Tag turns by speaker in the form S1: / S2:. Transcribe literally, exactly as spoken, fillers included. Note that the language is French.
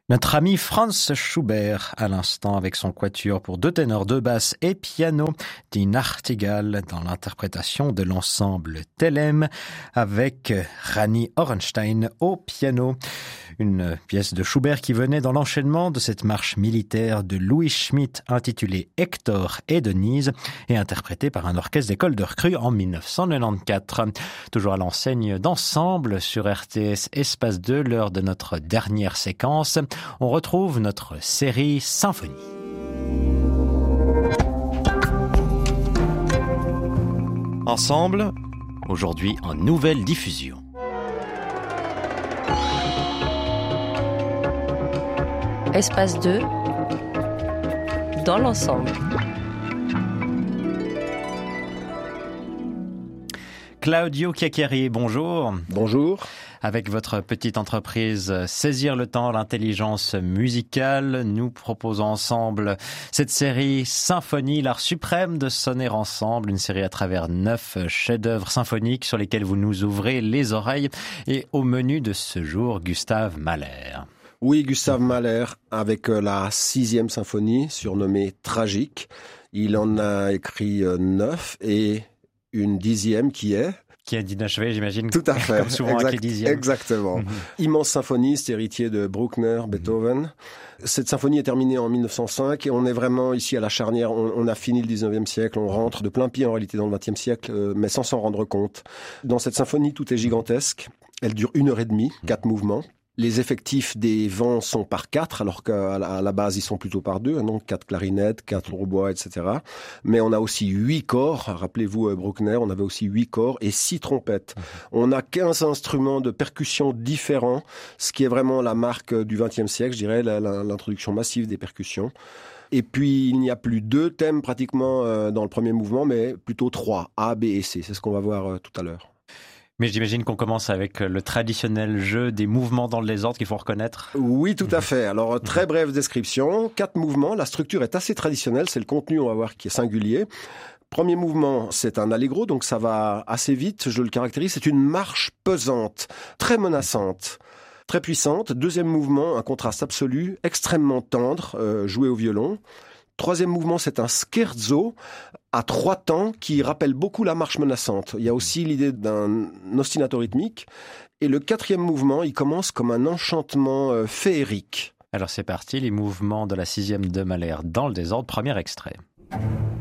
S1: Notre ami Franz Schubert, à l'instant, avec son quatuor pour deux ténors, deux basses et piano, Die Nachtigall, dans l'interprétation de l'ensemble Thelem, avec Rani Orenstein au piano. Une pièce de Schubert qui venait dans l'enchaînement de cette marche militaire de Louis Schmitt intitulée Hector et Denise et interprétée par un orchestre d'école de recrues en dix-neuf cent quatre-vingt-quatorze. Toujours à l'enseigne d'ensemble sur R T S Espace deux, l'heure de notre dernière séquence. On retrouve notre série Symphonie. Ensemble, aujourd'hui en nouvelle diffusion.
S2: Espace deux, dans l'ensemble.
S1: Claudio Chiacchieri, bonjour.
S3: Bonjour.
S1: Avec votre petite entreprise Saisir le temps, l'intelligence musicale, nous proposons ensemble cette série Symphonie, l'art suprême de sonner ensemble, une série à travers neuf chefs-d'œuvre symphoniques sur lesquels vous nous ouvrez les oreilles. Et au menu de ce jour, Gustave Mahler.
S3: Oui, Gustave Mahler, avec la sixième symphonie, surnommée Tragique. Il en a écrit neuf et une dixième qui est...
S1: Qui est d'inachevé, j'imagine.
S3: Tout à fait.
S1: Comme souvent
S3: exact,
S1: avec les dixièmes.
S3: Exactement. Mm-hmm. Immense symphoniste, héritier de Bruckner, Beethoven. Mm-hmm. Cette symphonie est terminée en mille neuf cent cinq et on est vraiment ici à la charnière. On, on a fini le dix-neuvième siècle, on rentre de plein pied en réalité dans le vingtième siècle, euh, mais sans s'en rendre compte. Dans cette symphonie, tout est gigantesque. Elle dure une heure et demie, quatre mm-hmm. mouvements. Les effectifs des vents sont par quatre, alors qu'à la, à la base, ils sont plutôt par deux, donc quatre clarinettes, quatre hautbois, et cetera. Mais on a aussi huit corps. Rappelez-vous, Bruckner, on avait aussi huit corps et six trompettes. Mmh. On a quinze instruments de percussion différents, ce qui est vraiment la marque du vingtième siècle, je dirais, la, la, l'introduction massive des percussions. Et puis, il n'y a plus deux thèmes pratiquement euh, dans le premier mouvement, mais plutôt trois, A, B et C. C'est ce qu'on va voir euh, tout à l'heure.
S1: Mais j'imagine qu'on commence avec le traditionnel jeu des mouvements dans le désordre qu'il faut reconnaître.
S3: Oui, tout à fait. Alors, très brève description. Quatre mouvements. La structure est assez traditionnelle. C'est le contenu, on va voir, qui est singulier. Premier mouvement, c'est un allegro, donc ça va assez vite. Je le caractérise. C'est une marche pesante, très menaçante, très puissante. Deuxième mouvement, un contraste absolu, extrêmement tendre, euh, joué au violon. Troisième mouvement, c'est un scherzo à trois temps qui rappelle beaucoup la marche menaçante. Il y a aussi l'idée d'un ostinato rythmique. Et le quatrième mouvement, il commence comme un enchantement euh, féerique.
S1: Alors c'est parti, les mouvements de la sixième de Mahler dans le désordre, premier extrait.